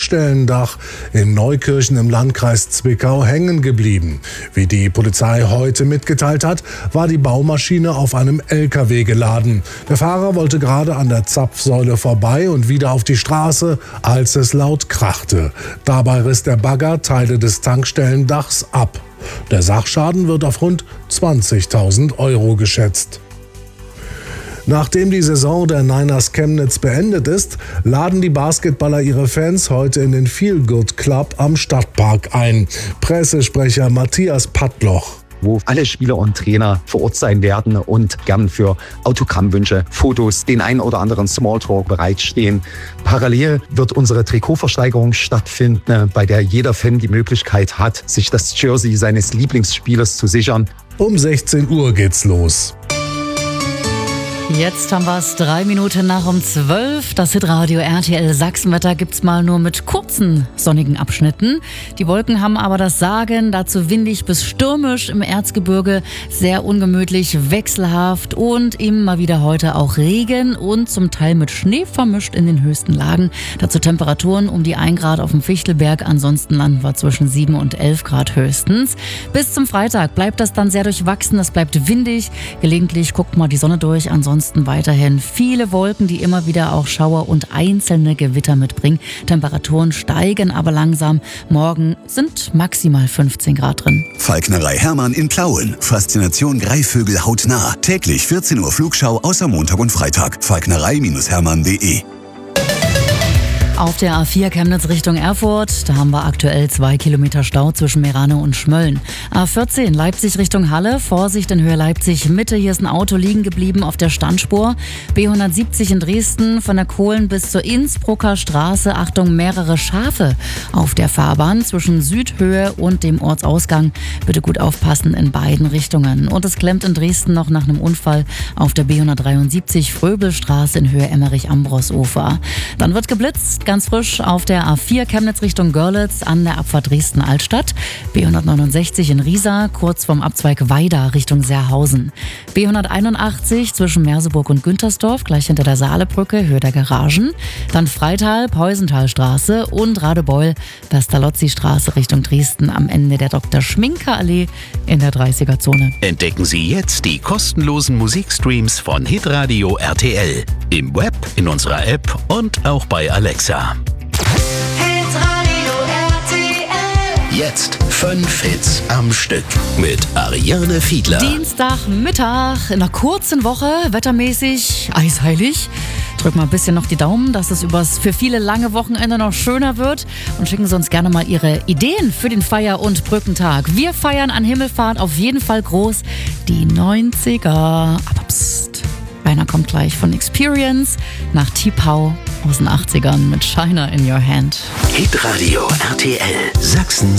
Tankstellendach in Neukirchen im Landkreis Zwickau hängen geblieben. Wie die Polizei heute mitgeteilt hat, war die Baumaschine auf einem LKW geladen. Der Fahrer wollte gerade an der Zapfsäule vorbei und wieder auf die Straße, als es laut krachte. Dabei riss der Bagger Teile des Tankstellendachs ab. Der Sachschaden wird auf rund 20.000 € geschätzt. Nachdem die Saison der Niners Chemnitz beendet ist, laden die Basketballer ihre Fans heute in den Feel Good Club am Stadtpark ein. Pressesprecher Matthias Pattloch: Wo alle Spieler und Trainer vor Ort sein werden und gern für Autogrammwünsche, Fotos, den ein oder anderen Smalltalk bereitstehen. Parallel wird unsere Trikotversteigerung stattfinden, bei der jeder Fan die Möglichkeit hat, sich das Jersey seines Lieblingsspielers zu sichern. Um 16 Uhr geht's los. Jetzt haben wir es 3 Minuten nach um 12. Das Hitradio RTL Sachsenwetter gibt's mal nur mit kurzen sonnigen Abschnitten. Die Wolken haben aber das Sagen, dazu windig bis stürmisch im Erzgebirge, sehr ungemütlich, wechselhaft und immer wieder heute auch Regen und zum Teil mit Schnee vermischt in den höchsten Lagen. Dazu Temperaturen um die 1 Grad auf dem Fichtelberg, ansonsten landen wir zwischen 7 und 11 Grad höchstens. Bis zum Freitag bleibt das dann sehr durchwachsen, es bleibt windig, gelegentlich guckt mal die Sonne durch, ansonsten weiterhin viele Wolken, die immer wieder auch Schauer und einzelne Gewitter mitbringen. Temperaturen steigen aber langsam. Morgen sind maximal 15 Grad drin. Falknerei Hermann in Plauen. Faszination Greifvögel hautnah. Täglich 14 Uhr Flugschau außer Montag und Freitag. Falknerei-hermann.de. Auf der A4 Chemnitz Richtung Erfurt, da haben wir aktuell 2 Kilometer Stau zwischen Meranau und Schmölln. A14 Leipzig Richtung Halle, Vorsicht in Höhe Leipzig Mitte, hier ist ein Auto liegen geblieben auf der Standspur. B170 in Dresden, von der Kohlen bis zur Innsbrucker Straße, Achtung, mehrere Schafe auf der Fahrbahn zwischen Südhöhe und dem Ortsausgang. Bitte gut aufpassen in beiden Richtungen. Und es klemmt in Dresden noch nach einem Unfall auf der B173 Fröbelstraße in Höhe Emmerich-Ambros-Ufer. Dann wird geblitzt. Ganz frisch auf der A4 Chemnitz Richtung Görlitz an der Abfahrt Dresden-Altstadt. B169 in Riesa, kurz vorm Abzweig Weida Richtung Serhausen. B181 zwischen Merseburg und Güntersdorf, gleich hinter der Saalebrücke, Höhe der Garagen. Dann Freital, Peusenthalstraße und Radebeul, Pestalozzi-Straße Richtung Dresden am Ende der Dr.-Schminker-Allee in der 30er-Zone. Entdecken Sie jetzt die kostenlosen Musikstreams von Hitradio RTL. Im Web, in unserer App und auch bei Alexa. Hitradio RTL. Jetzt 5 Hits am Stück mit Ariane Fiedler. Dienstagmittag in einer kurzen Woche, wettermäßig eisheilig. Drück mal ein bisschen noch die Daumen, dass es für viele lange Wochenende noch schöner wird. Und schicken Sie uns gerne mal Ihre Ideen für den Feier- und Brückentag. Wir feiern an Himmelfahrt auf jeden Fall groß die 90er. Aber psst, einer kommt gleich von Experience nach T-Pow aus den 80ern mit Shiner in Your Hand. Hitradio RTL Sachsen.